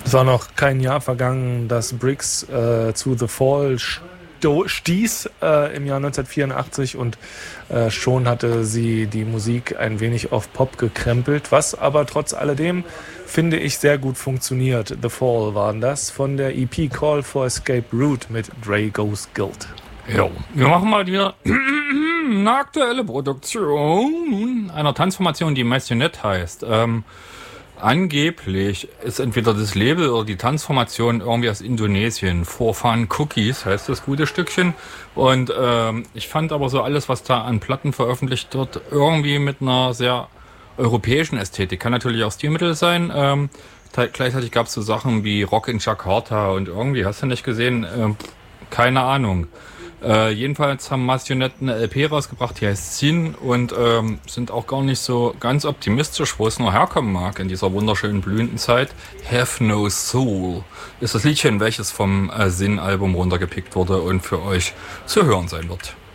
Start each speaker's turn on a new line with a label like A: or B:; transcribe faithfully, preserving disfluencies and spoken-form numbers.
A: Es war noch kein Jahr vergangen, dass Briggs äh, zu The Fall sto- stieß äh, im Jahr neunzehnhundertvierundachtzig und äh, schon hatte sie die Musik ein wenig auf Pop gekrempelt, was aber trotz alledem, finde ich, sehr gut funktioniert. The Fall waren das von der E P Call for Escape Route mit Dre Goes Guild.
B: Jo, wir machen mal wieder eine aktuelle Produktion einer Tanzformation, die Massionette heißt. Ähm, angeblich ist entweder das Label oder die Tanzformation irgendwie aus Indonesien. For Fun Cookies heißt das gute Stückchen. Und ähm, ich fand aber so alles, was da an Platten veröffentlicht wird, irgendwie mit einer sehr europäischen Ästhetik. Kann natürlich auch Stilmittel sein. Ähm, te- gleichzeitig gab es so Sachen wie Rock in Jakarta und irgendwie, hast du nicht gesehen? Ähm, keine Ahnung. Äh, jedenfalls haben Massionette eine L P rausgebracht, die heißt Sin und ähm, sind auch gar nicht so ganz optimistisch, wo es nur herkommen mag in dieser wunderschönen blühenden Zeit. Have No Soul ist das Liedchen, welches vom äh, Sin-Album runtergepickt wurde und für euch zu hören sein wird.